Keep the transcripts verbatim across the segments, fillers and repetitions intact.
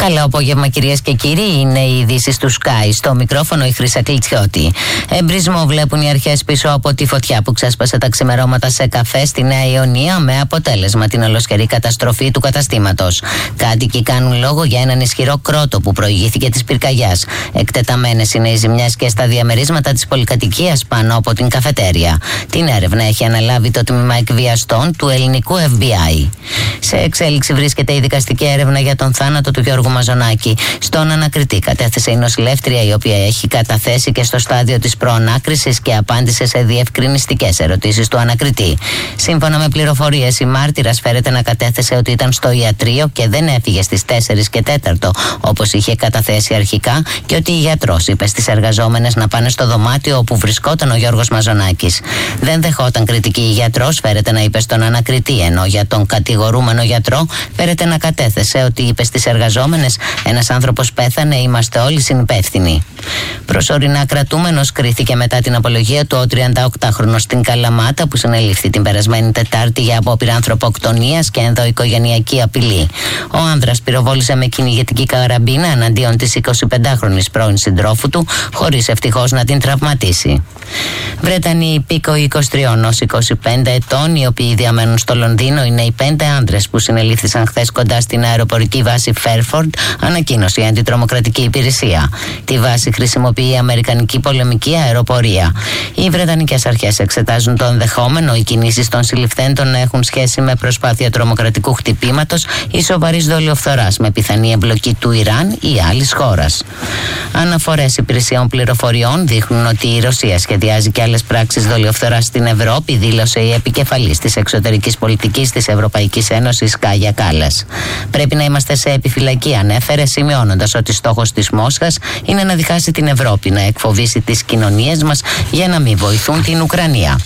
Καλό απόγευμα, κυρίες και κύριοι. Είναι οι ειδήσεις του Sky. Στο μικρόφωνο η Χρύσα Κλιτσιώτη. Εμπρισμό βλέπουν οι αρχές πίσω από τη φωτιά που ξέσπασε τα ξημερώματα σε καφέ στη Νέα Ιωνία, με αποτέλεσμα την ολοσχερή καταστροφή του καταστήματος. Κάτοικοι κάνουν λόγο για έναν ισχυρό κρότο που προηγήθηκε της πυρκαγιάς. Εκτεταμένες είναι οι ζημιές και στα διαμερίσματα της πολυκατοικίας πάνω από την καφετέρια. Την έρευνα έχει αναλάβει το τμήμα εκβιαστών του ελληνικού εφ μπι άι. Σε εξέλιξη βρίσκεται η δικαστική έρευνα για τον θάνατο του Γιώργου Μαζονάκη. Στον ανακριτή κατέθεσε η νοσηλεύτρια, η οποία έχει καταθέσει και στο στάδιο της προανάκρισης και απάντησε σε διευκρινιστικές ερωτήσεις του ανακριτή. Σύμφωνα με πληροφορίες, η μάρτυρας φέρεται να κατέθεσε ότι ήταν στο ιατρείο και δεν έφυγε στις τέσσερις και τέταρτο, όπως είχε καταθέσει αρχικά, και ότι η γιατρός είπε στις εργαζόμενες να πάνε στο δωμάτιο όπου βρισκόταν ο Γιώργος Μαζονάκης. Δεν δεχόταν κριτική η γιατρός, φέρεται να είπε στον ανακριτή, ενώ για τον κατηγορούμενο γιατρό φέρεται να κατέθεσε ότι είπε στις εργαζόμενες: ένας άνθρωπος πέθανε, είμαστε όλοι συνυπεύθυνοι. Προσωρινά κρατούμενος κρίθηκε μετά την απολογία του ο τριανταοκτάχρονος στην Καλαμάτα, που συνελήφθη την περασμένη Τετάρτη για απόπειρα ανθρωποκτονίας και ενδοοικογενειακή απειλή. Ο άνδρας πυροβόλησε με κυνηγετική καραμπίνα εναντίον της εικοσιπεντάχρονης πρώην συντρόφου του, χωρίς ευτυχώς να την τραυματίσει. Βρετανοί υπήκοοι είκοσι τρία ως είκοσι πέντε ετών, οι οποίοι διαμένουν στο Λονδίνο, είναι οι πέντε άνδρες που συνελήφθησαν χθες κοντά στην αεροπορική βάση Φέρφορντ, ανακοίνωσε η αντιτρομοκρατική υπηρεσία. Τη βάση χρησιμοποιεί η Αμερικανική πολεμική αεροπορία. Οι βρετανικές αρχές εξετάζουν το ενδεχόμενο οι κινήσεις των συλληφθέντων να έχουν σχέση με προσπάθεια τρομοκρατικού χτυπήματος ή σοβαρής δολιοφθοράς με πιθανή εμπλοκή του Ιράν ή άλλης χώρας. Αναφορές υπηρεσιών πληροφοριών δείχνουν ότι η Ρωσία σχεδιάζει και άλλες πράξεις δολιοφθοράς στην Ευρώπη, δήλωσε η επικεφαλής της εξωτερικής πολιτικής της Ευρωπαϊκής Ένωσης, Κάγια Κάλλας. Πρέπει να είμαστε σε επιφυλακή, ανέφερε, σημειώνοντας ότι στόχος της Μόσχας είναι να διχάσει την Ευρώπη, να εκφοβήσει τις κοινωνίες μας για να μην βοηθούν την Ουκρανία.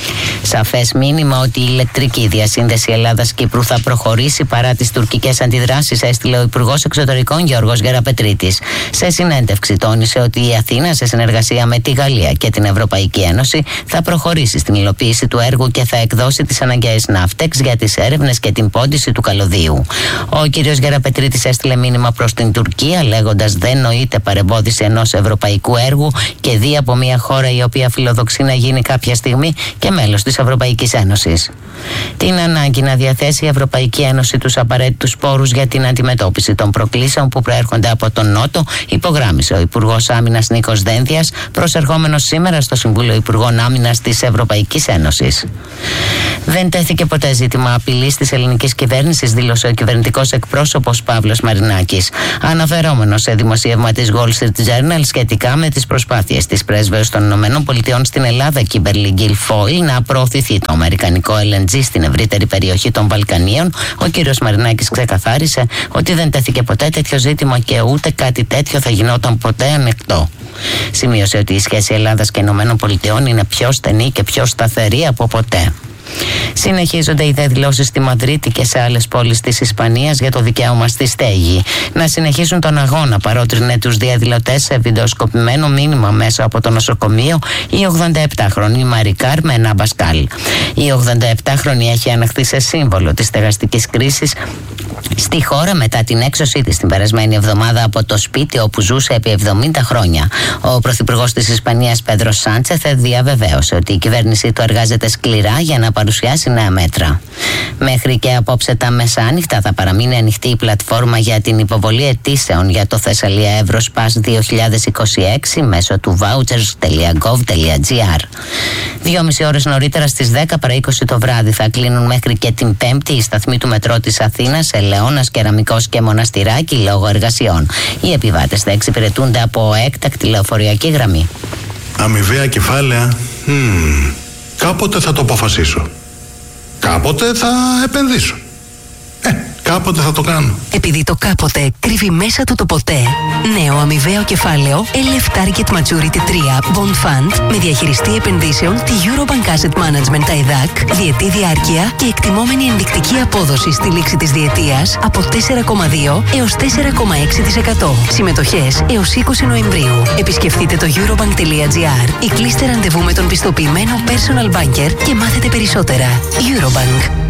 Σαφές μήνυμα ότι η ηλεκτρική διασύνδεση Ελλάδας-Κύπρου θα προχωρήσει παρά τις τουρκικές αντιδράσεις, έστειλε ο Υπουργός Εξωτερικών Γιώργος Γεραπετρίτης. Σε συνέντευξη τόνισε ότι η Αθήνα, σε συνεργασία με τη Γαλλία και την Ευρωπαϊκή Ένωση, θα προχωρήσει στην υλοποίηση του έργου και θα εκδώσει τις αναγκαίες ναύτεξ για τις έρευνες και την πόντιση του καλωδίου. Ο κ. Γεραπετρίτης έστειλε μήνυμα προς την Τουρκία, λέγοντας: δεν νοείται παρεμπόδιση ενός ευρωπαϊκού έργου και δι από μια χώρα η οποία φιλοδοξεί να γίνει κάποια στιγμή και μέλος της Ευρωπαϊκής Ένωσης. Την ανάγκη να διαθέσει η Ευρωπαϊκή Ένωση τους απαραίτητους πόρους για την αντιμετώπιση των προκλήσεων που προέρχονται από τον Νότο υπογράμμισε ο Υπουργός Άμυνας Νίκος Δένδιας, προσερχόμενος σήμερα στο Συμβούλιο Υπουργών Άμυνας της Ευρωπαϊκής Ένωσης. Δεν τέθηκε ποτέ ζήτημα απειλής της ελληνικής κυβέρνησης, δήλωσε ο κυβερνητικός εκπρόσωπος Παύλος Μαρινάκης, αναφερόμενος σε δημοσίευμα της Wall Street Journal σχετικά με τις προσπάθειες της πρέσβεως των ΗΠΑ στην Ελλάδα, Kimberly Guilfoyle, να προωθηθεί το αμερικανικό ελ εν τζι στην ευρύτερη περιοχή των Βαλκανίων. Ο κ. Μαρινάκης ξεκαθάρισε ότι δεν τέθηκε ποτέ τέτοιο ζήτημα και ούτε κάτι τέτοιο θα γινόταν ποτέ ανεκτό. Σημείωσε ότι η σχέση Ελλάδας και ΗΠΑ είναι πιο στενή και πιο σταθερή από ποτέ. Συνεχίζονται οι διαδηλώσεις στη Μαδρίτη και σε άλλες πόλεις της Ισπανίας για το δικαίωμα στη στέγη. Να συνεχίσουν τον αγώνα, παρότρινε τους διαδηλωτές σε βιντεοσκοπημένο μήνυμα μέσα από το νοσοκομείο η ογδονταεπτάχρονη Μαρί Κάρμεν Αμπασκάλ. Η ογδονταεπτάχρονη έχει αναχθεί σε σύμβολο της στεγαστικής κρίσης στη χώρα μετά την έξωσή της την περασμένη εβδομάδα από το σπίτι όπου ζούσε επί εβδομήντα χρόνια. Ο Πρωθυπουργός της Ισπανίας Πέντρο Σάντσεθ διαβεβαίωσε ότι η κυβέρνησή του εργάζεται σκληρά για να παρουσιάσει νέα μέτρα. Μέχρι και απόψε τα μεσάνυχτα θα παραμείνει ανοιχτή η πλατφόρμα για την υποβολή αιτήσεων για το Θεσσαλία Εύρος Pass δύο χιλιάδες είκοσι έξι μέσω του vouchers τελεία gov τελεία gr. Δυόμιση ώρες νωρίτερα, στις δέκα παρά είκοσι το βράδυ, θα κλείνουν μέχρι και την Πέμπτη οι σταθμοί του μετρό της Αθήνας, Ελαιώνας, Κεραμικός και Μοναστηράκι λόγω εργασιών. Οι επιβάτες θα εξυπηρετούνται από έκτακτη λεωφορειακή γραμμή. Αμοιβαία κεφάλαια. Hmm. Κάποτε θα το αποφασίσω. Κάποτε θα επενδύσω. Ε, κάποτε θα το κάνω. Επειδή το κάποτε κρύβει μέσα του το ποτέ. Νέο αμοιβαίο κεφάλαιο ελ εφ Target Maturity τρία Bond Fund με διαχειριστή επενδύσεων τη Eurobank Asset Management άι δι έι σι, διετή διάρκεια και εκτιμόμενη ενδεικτική απόδοση στη λήξη της διετίας από τέσσερα κόμμα δύο έως τέσσερα κόμμα έξι τοις εκατό. Συμμετοχές έως είκοσι Νοεμβρίου. Επισκεφτείτε το eurobank τελεία gr ή κλείστε ραντεβού με τον πιστοποιημένο personal banker και μάθετε περισσότερα. Eurobank.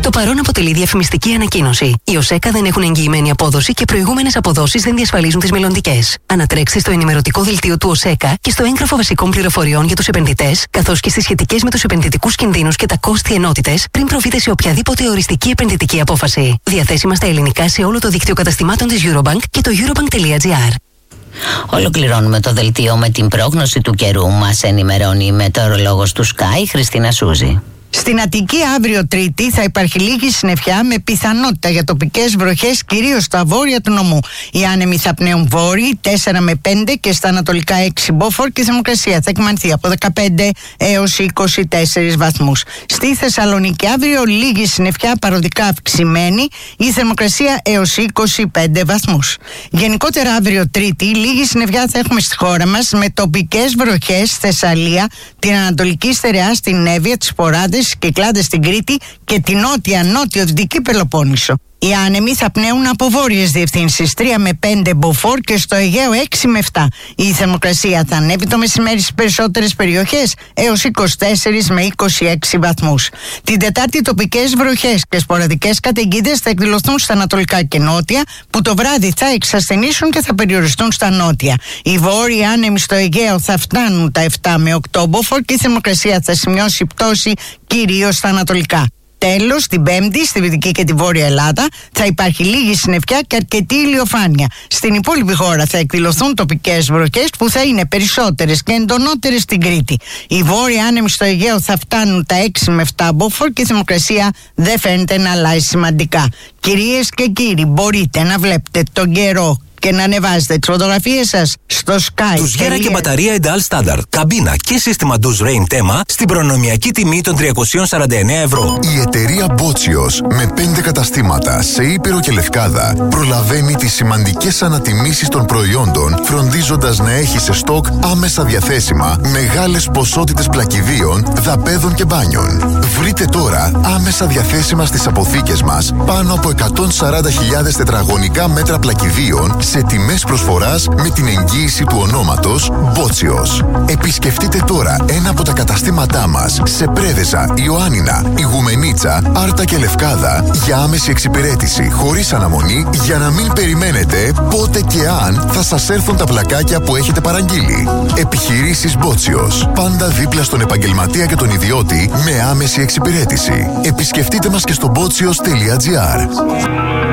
Το παρόν αποτελεί διαφημιστική ανακοίνωση. Οι ΟΣΕΚΑ δεν έχουν εγγυημένη απόδοση και προηγούμενες αποδόσεις δεν διασφαλίζουν τις μελλοντικές. Ανατρέξτε στο ενημερωτικό δελτίο του ΟΣΕΚΑ και στο έγγραφο βασικών πληροφοριών για τους επενδυτές, καθώς και στις σχετικές με τους επενδυτικούς κινδύνους και τα κόστη ενότητες, πριν προβείτε σε οποιαδήποτε οριστική επενδυτική απόφαση. Διαθέσιμα στα ελληνικά σε όλο το δίκτυο καταστημάτων της Eurobank και το eurobank.gr. Ολοκληρώνουμε το δελτίο με την πρόγνωση του καιρού. Μας ενημερώνει η μετεωρολόγος του Sky, Χριστίνα Σούζη. Στην Αττική αύριο Τρίτη θα υπάρχει λίγη συννεφιά με πιθανότητα για τοπικές βροχές κυρίως στα βόρεια του νομού. Οι άνεμοι θα πνέουν βόρειοι τέσσερα με πέντε και στα ανατολικά έξι μποφόρ και η θερμοκρασία θα εκμανθεί από δεκαπέντε έως είκοσι τέσσερις βαθμούς. Στη Θεσσαλονίκη αύριο λίγη συννεφιά παροδικά αυξημένη, η θερμοκρασία έως είκοσι πέντε βαθμούς. Γενικότερα αύριο Τρίτη λίγη συννεφιά θα έχουμε στη χώρα μας με τοπικές βροχές στη Θεσσαλία, την Ανατολική Στερεά, στην Εύβοια, τις Ποράδες, Κυκλάδες στην Κρήτη και την νότια-νότιο-δυτική Πελοπόννησο. Οι άνεμοι θα πνέουν από βόρειες διευθύνσεις τρία με πέντε μποφόρ και στο Αιγαίο έξι με επτά. Η θερμοκρασία θα ανέβει το μεσημέρι στις περισσότερες περιοχές έως είκοσι τέσσερα με είκοσι έξι βαθμούς. Την Τετάρτη τοπικές βροχές και σποραδικές καταιγίδες θα εκδηλωθούν στα ανατολικά και νότια, που το βράδυ θα εξασθενήσουν και θα περιοριστούν στα νότια. Οι βόρειοι άνεμοι στο Αιγαίο θα φτάνουν τα επτά με οκτώ μποφόρ και η θερμοκρασία θα σημειώσει πτώση κυρίως στα ανατολικά. Τέλος, την Πέμπτη, στη Δυτική και τη Βόρεια Ελλάδα, θα υπάρχει λίγη συννεφιά και αρκετή ηλιοφάνεια. Στην υπόλοιπη χώρα θα εκδηλωθούν τοπικές βροχές που θα είναι περισσότερες και εντονότερες στην Κρήτη. Οι βόρειοι άνεμοι στο Αιγαίο θα φτάνουν τα έξι με επτά μποφόρ και η θερμοκρασία δεν φαίνεται να αλλάζει σημαντικά. Κυρίες και κύριοι, μπορείτε να βλέπετε τον καιρό και να ανεβάζετε τις φωτογραφίες σας στο Sky. Ντουζιέρα και μπαταρία Ideal Standard, καμπίνα και σύστημα Duze Rain Tema στην προνομιακή τιμή των τριακόσια σαράντα εννέα ευρώ. Η εταιρεία Botsios με πέντε καταστήματα σε Ήπειρο και Λευκάδα προλαβαίνει τις σημαντικές ανατιμήσεις των προϊόντων, φροντίζοντας να έχει σε στόκ άμεσα διαθέσιμα μεγάλες ποσότητες πλακιδίων, δαπέδων και μπάνιων. Βρείτε τώρα άμεσα διαθέσιμα στις αποθήκες μας πάνω από εκατόν σαράντα χιλιάδες τετραγωνικά μέτρα πλακιδίων σε τιμές προσφοράς με την εγγύηση του ονόματος Botsios. Επισκεφτείτε τώρα ένα από τα καταστήματά μας σε Πρέδεσα, Ιωάννινα, Ιγουμενίτσα, Άρτα και Λευκάδα για άμεση εξυπηρέτηση χωρίς αναμονή, για να μην περιμένετε πότε και αν θα σας έρθουν τα πλακάκια που έχετε παραγγείλει. Επιχειρήσεις Botsios. Πάντα δίπλα στον επαγγελματία και τον ιδιώτη με άμεση εξυπηρέτηση. Επισκεφτείτε μας και στο botsios τελεία gr.